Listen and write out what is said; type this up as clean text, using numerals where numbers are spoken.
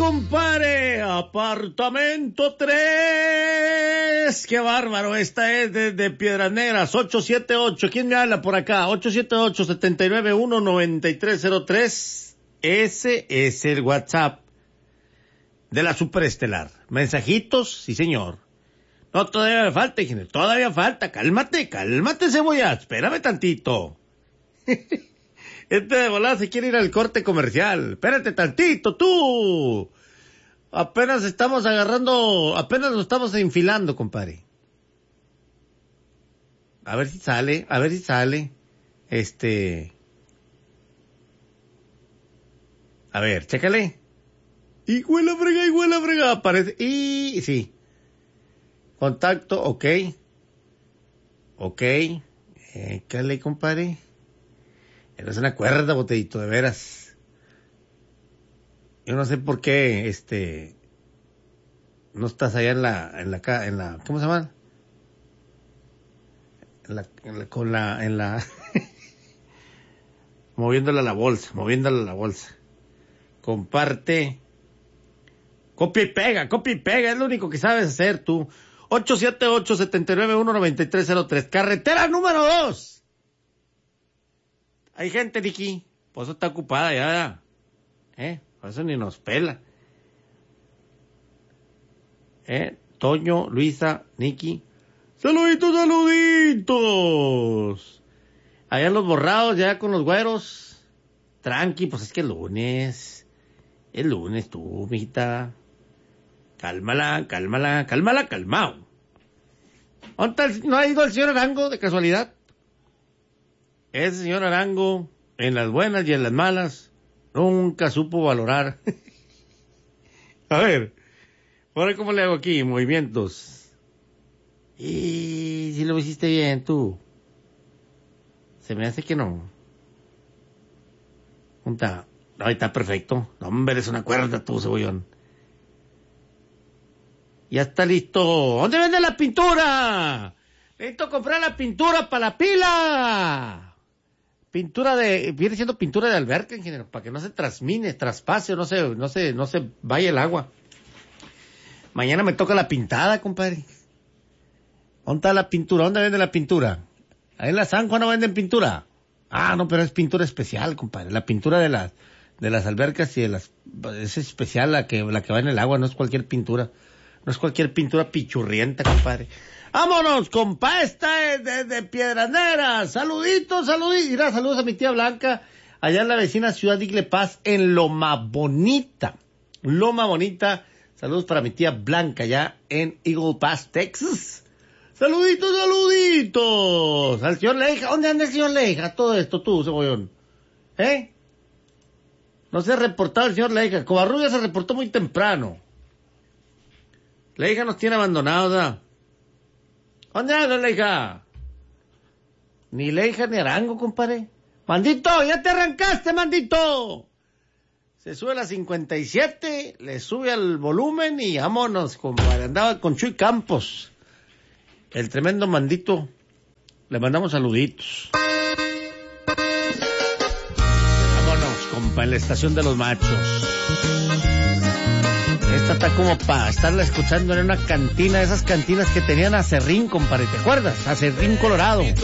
compadre! Apartamento 3. ¡Qué bárbaro! Esta es desde Piedras Negras, 878. ¿Quién me habla por acá? 878-791-9303. Ese es el WhatsApp de la Superestelar. Mensajitos, sí señor. No, todavía me falta, ingeniero. Todavía falta. Cálmate, cebolla. Espérame tantito. De volada se quiere ir al corte comercial. Espérate tantito, tú. Apenas nos estamos enfilando, compadre. A ver si sale. A ver, chécale. Igual la frega, aparece. Y sí. Contacto, ok. Cale, compadre. Eres una cuerda, botellito, de veras. Yo no sé por qué, no estás allá en la, ¿cómo se llama? moviéndole a la bolsa. Comparte. Copia y pega, es lo único que sabes hacer tú. 878-791-9303. Carretera número 2. Hay gente, Niki, por eso está ocupada ya. Por eso ni nos pela. Toño, Luisa, Niki. Saluditos. Allá en los borrados, ya con los güeros. Tranqui, pues es que es lunes tú, mijita. Cálmala, calmao. ¿No ha ido el señor Arango de casualidad? Ese señor Arango, en las buenas y en las malas, nunca supo valorar. A ver, ahora cómo le hago aquí, movimientos. Y si lo hiciste bien tú. Se me hace que no. Ahí está perfecto. No, hombre, eres una cuerda tú, cebollón. Ya está listo. ¿Dónde vende la pintura? Necesito comprar la pintura para la pila. Viene siendo pintura de alberca, ingeniero, para que no se traspase o no se vaya el agua. Mañana me toca la pintada, compadre. ¿Dónde está la pintura? ¿Dónde vende la pintura? Ahí en la San Juan no venden pintura. Ah, no, pero es pintura especial, compadre. La pintura de las albercas y es especial, la que va en el agua, no es cualquier pintura. No es cualquier pintura pichurrienta, compadre. ¡Vámonos, compa! Esta es desde Piedras Negras. Saluditos. Mira, saludos a mi tía Blanca, allá en la vecina ciudad de Igle Paz, en Loma Bonita. Saludos para mi tía Blanca, allá en Eagle Pass, Texas. Saluditos. Al señor Leija. ¿Dónde anda el señor Leija? Todo esto, tú, cebollón. No se ha reportado el señor Leija. Covarrubia se reportó muy temprano. Leija nos tiene abandonados, ¿verdad? ¿Dónde anda Leija? Ni Leija ni Arango, compadre. Mandito, ya te arrancaste, mandito. Se sube a la 57, le sube al volumen y vámonos, compadre. Andaba con Chuy Campos, el tremendo mandito. Le mandamos saluditos. Vámonos, compa, en la estación de los machos. Esta está como para estarla escuchando en una cantina, esas cantinas que tenían Acerrín, compadre. ¿Te acuerdas? Acerrín, Colorado.